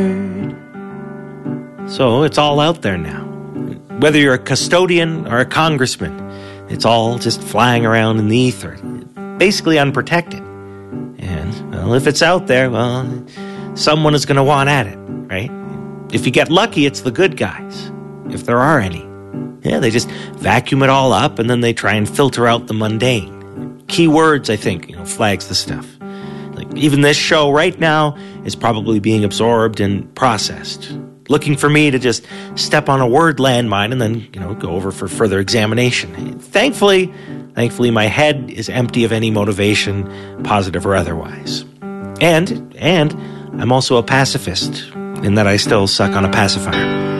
So it's all out there now. Whether you're a custodian or a congressman, it's all just flying around in the ether, basically unprotected. And, well, if it's out there, well, someone is going to want at it, right? If you get lucky, it's the good guys, if there are any. Yeah, they just vacuum it all up, and then they try and filter out the mundane. Keywords, I think, flags the stuff. Like, even this show right now is probably being absorbed and processed, looking for me to just step on a word landmine and then, go over for further examination. Thankfully, my head is empty of any motivation, positive or otherwise. And I'm also a pacifist, in that I still suck on a pacifier.